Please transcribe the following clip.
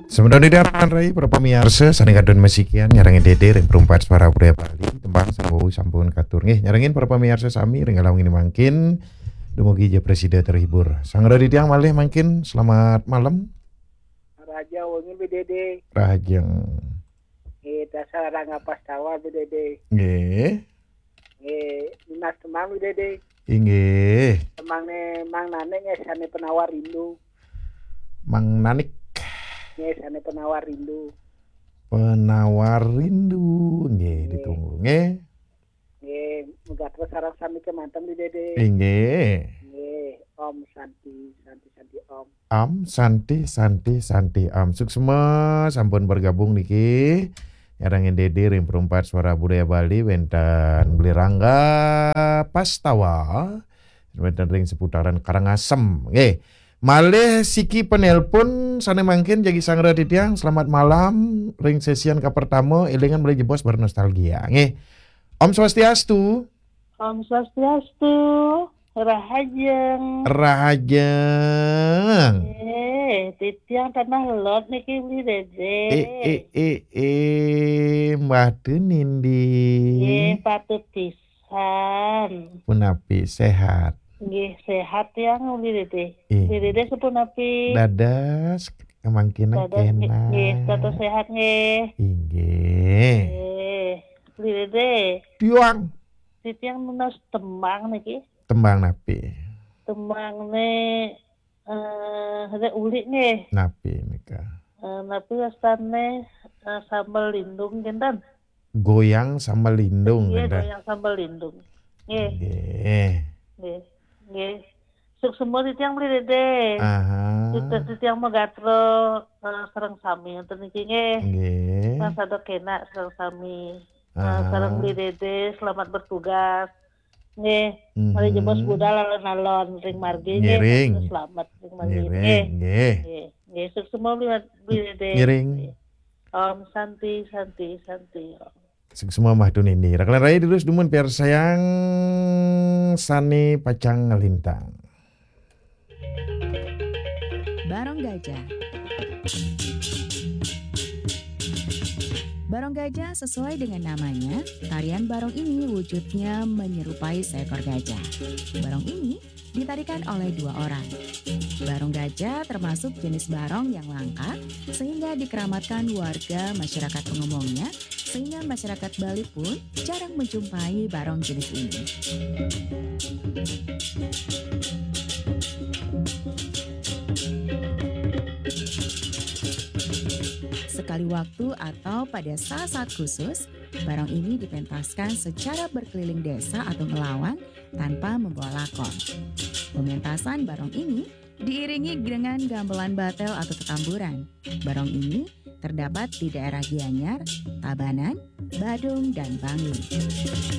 Sebenarnya di harapan rai para pemirsa saningkadun mesikian nyarangin dede ring perumpat suara budaya Bali tembang sambu sampun katur nggih nyarangin para pemirsa sami ring alawang ini mangkin dumugi je presiden terhibur. Sang radi tiang malih mangkin selamat malam. Raja wengi bidede. Rajeng. Dasar rangga pastawa bidede. Nggih. Dinas temang bidede. Inggih. Temangne Mang Nane ngesane penawar rindu. Mang Nanik Ngesane penawar rindu. penawar rindu nggih ditunggu nggih. Muga terus sareng sami kemanten bidede. Inggih. Om Santi Om. Santi Am suksema sampun bergabung niki nyarangin dede ring perumpat suara budaya Bali wenten beli rangga pastawa wenten ring seputaran Karangasem nggih malih siki penelpon sane mangkin jagi sang raditiang selamat malam ring sesian ka pertama elingan beli jebos bernostalgia nggih Om Swastiastu. Om Swastiastu. Rahajeng. Titiang tanah lot niki beli dede. Mbah Nindi. Patut pisan. Punapi sehat. Nggih sehat yang beli dede. Beli dede sepunapi. Dadas kemangkinan kena. Nggih, tetep sehat nggih. Nggih. Beli dede. Tiang. Titiang menas tembang niki. Tembang napi. Tembang ada ulik nih. Napi nika. Napi astane sambal lindung gendan. Goyang sama lindung Iya, gendan. goyang sambal lindung. Nggih. Nggih. Suk semua titiang beli dede. Aha. Titiang megatro sareng sami enten iki nggih. Nggih. Mas ada kena sareng sami. Sareng beli dede selamat bertugas. Nggih, mari jebos budal alon-alon ring margi ngiring. Selamat ring margi. Nggih. Nggih, suk semua beli dede. Ngiring. Om Santi. Sing semua mah dun ini. Raklan raya terus dumun biar sayang sani pacang ngelintang. Barong Gajah. Barong gajah sesuai dengan namanya, tarian barong ini wujudnya menyerupai seekor gajah. Barong ini ditarikan oleh dua orang. Barong gajah termasuk jenis barong yang langka sehingga dikeramatkan warga masyarakat pengomongnya, sehingga masyarakat Bali pun jarang menjumpai barong jenis ini. Sekali waktu atau pada saat-saat khusus, barong ini dipentaskan secara berkeliling desa atau melawang tanpa membawa lakon. Pementasan barong ini diiringi dengan gamelan batel atau tetamburan. Barong ini terdapat di daerah Gianyar, Tabanan, Badung, dan Bangli.